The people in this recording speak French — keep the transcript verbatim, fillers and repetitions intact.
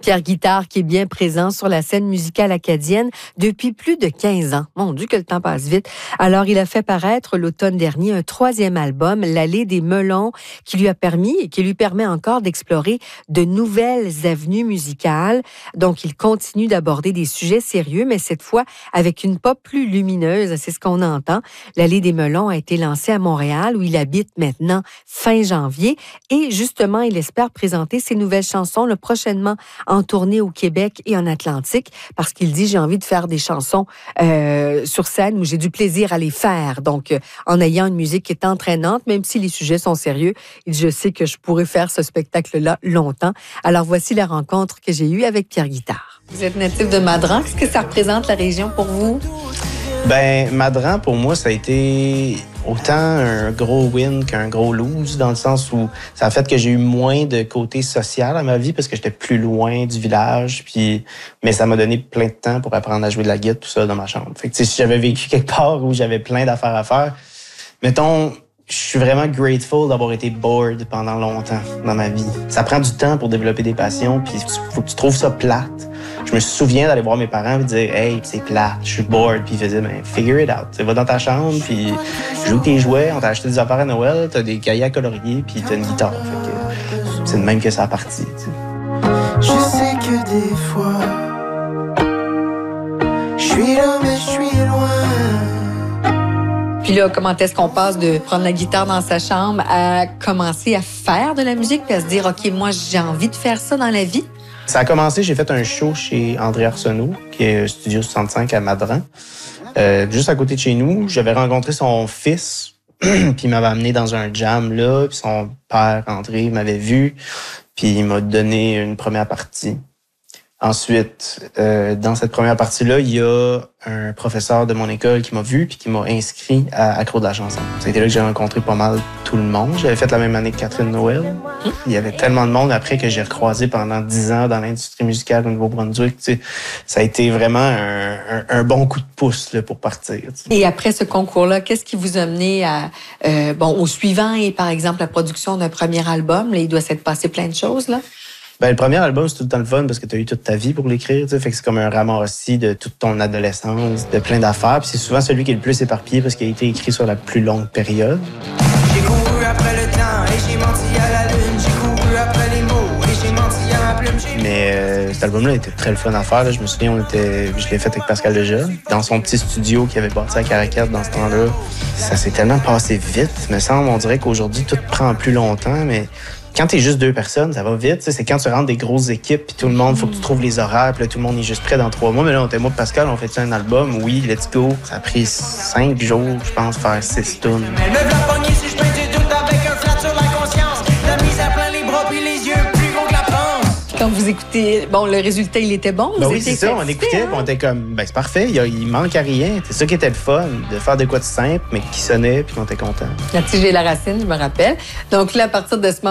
Pierre Guitard qui est bien présent sur la scène musicale acadienne depuis plus de quinze ans. Mon Dieu, que le temps passe vite. Alors, il a fait paraître l'automne dernier un troisième album, L'Allée des Melons, qui lui a permis et qui lui permet encore d'explorer de nouvelles avenues musicales. Donc, il continue d'aborder des sujets sérieux, mais cette fois avec une pop plus lumineuse. C'est ce qu'on entend. L'Allée des Melons a été lancée à Montréal, où il habite maintenant fin janvier. Et justement, il espère présenter ses nouvelles chansons le prochainement en tournée au Québec et en Atlantique, parce qu'il dit, j'ai envie de faire des chansons euh, sur scène où j'ai du plaisir à les faire. Donc, euh, en ayant une musique qui est entraînante, même si les sujets sont sérieux, il dit, je sais que je pourrais faire ce spectacle-là longtemps. Alors, voici la rencontre que j'ai eue avec Pierre Guitard. Vous êtes natif de Madran. Qu'est-ce que ça représente, la région, pour vous? Ben, Madran, pour moi, ça a été autant un gros win qu'un gros lose, dans le sens où ça a fait que j'ai eu moins de côté social à ma vie parce que j'étais plus loin du village, puis mais ça m'a donné plein de temps pour apprendre à jouer de la guitare, tout ça, dans ma chambre. Fait que, tu sais, si j'avais vécu quelque part où j'avais plein d'affaires à faire, mettons, je suis vraiment grateful d'avoir été bored pendant longtemps dans ma vie. Ça prend du temps pour développer des passions, puis il faut que tu trouves ça plate. Je me souviens d'aller voir mes parents et dire « Hey, c'est plate, je suis bored. » Puis ils faisaient « Ben, figure it out. Tu va dans ta chambre, puis joue tes jouets, on t'a acheté des affaires à Noël, t'as des cahiers à colorier, puis t'as une guitare. » Fait que c'est de même que ça a parti. Tu sais. Je sais que des fois, je suis là, mais je suis loin. Puis là, comment est-ce qu'on passe de prendre la guitare dans sa chambre à commencer à faire de la musique, puis à se dire « OK, moi, j'ai envie de faire ça dans la vie ». Ça a commencé, j'ai fait un show chez André Arsenault, qui est Studio soixante-cinq à Madran. Euh, juste à côté de chez nous, j'avais rencontré son fils, puis il m'avait amené dans un jam là, puis son père, André, m'avait vu, puis il m'a donné une première partie. Ensuite, euh, dans cette première partie-là, il y a un professeur de mon école qui m'a vu puis qui m'a inscrit à Accro de la chanson. C'était là que j'ai rencontré pas mal tout le monde. J'avais fait la même année que Catherine Noël. Il y avait tellement de monde après que j'ai recroisé pendant dix ans dans l'industrie musicale au Nouveau-Brunswick. Tu sais, ça a été vraiment un, un, un bon coup de pouce là, pour partir. Tu sais. Et après ce concours-là, qu'est-ce qui vous a mené à, euh, bon, au suivant et par exemple la production d'un premier album? Là, il doit s'être passé plein de choses, là. Ben, le premier album, c'est tout le temps le fun parce que tu as eu toute ta vie pour l'écrire. Tu sais, fait que c'est comme un ramassis de toute ton adolescence, de plein d'affaires. Puis c'est souvent celui qui est le plus éparpillé parce qu'il a été écrit sur la plus longue période. J'ai couru après le temps et j'ai menti à la lune. J'ai couru après les mots et j'ai menti à ma plume. Mais euh, cet album-là était très le fun à faire. Là. Je me souviens, on était, je l'ai fait avec Pascal Lejeune, dans son petit studio qu'il avait bâti à Caracat dans ce temps-là. Ça s'est tellement passé vite, me semble. On dirait qu'aujourd'hui, tout prend plus longtemps, mais... Quand t'es juste deux personnes, ça va vite. C'est quand tu rentres des grosses équipes, puis tout le monde, faut que tu trouves les horaires, puis là, tout le monde est juste prêt dans trois mois. Mais là, on était moi et Pascal, on fait un album, oui, let's go. Ça a pris cinq jours, je pense, faire six tunes. Elle me l'a pogné si je peins du doute avec un flat sur la conscience. La mise à plein les bras puis les yeux plus gros que la panse. Quand vous écoutez, bon, le résultat, il était bon. Ben vous oui, c'est ça, on écoutait, puis on était comme, ben c'est parfait, il, y a, il manque à rien. C'est ça qui était le fun, de faire de quoi de simple, mais qui sonnait, puis on était content. La tige et la racine, je me rappelle. Donc là, à partir de ce moment